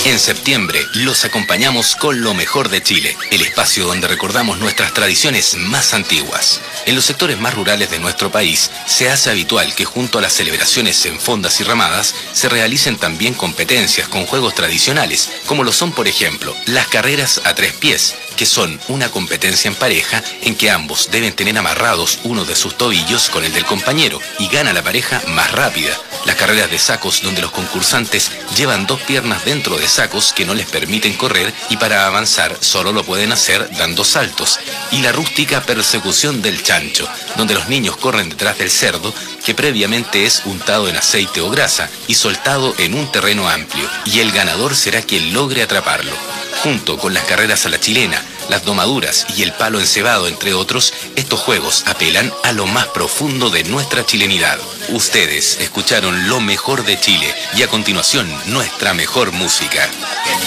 En septiembre los acompañamos con lo mejor de Chile, el espacio donde recordamos nuestras tradiciones más antiguas. En los sectores más rurales de nuestro país se hace habitual que junto a las celebraciones en fondas y ramadas se realicen también competencias con juegos tradicionales, como lo son por ejemplo las carreras a 3 pies, que son una competencia en pareja en que ambos deben tener amarrados uno de sus tobillos con el del compañero y gana la pareja más rápida. Las carreras de sacos, donde los concursantes llevan 2 piernas dentro de sacos que no les permiten correr y para avanzar solo lo pueden hacer dando saltos. Y la rústica persecución del chancho, donde los niños corren detrás del cerdo que previamente es untado en aceite o grasa y soltado en un terreno amplio, y el ganador será quien logre atraparlo. Junto con las carreras a la chilena, las domaduras y el palo encebado, entre otros, estos juegos apelan a lo más profundo de nuestra chilenidad. Ustedes escucharon lo mejor de Chile y a continuación nuestra mejor música.